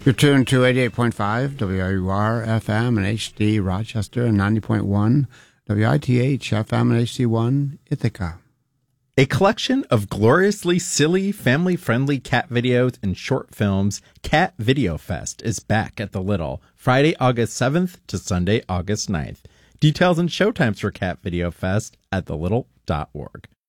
You're tuned to 88.5 WRUR FM and HD Rochester and 90.1 WITH FM and HD1 Ithaca. A collection of gloriously silly, family-friendly cat videos and short films, Cat Video Fest is back at the Little, Friday, August 7th to Sunday, August 9th. Details and showtimes for Cat Video Fest at thelittle.org.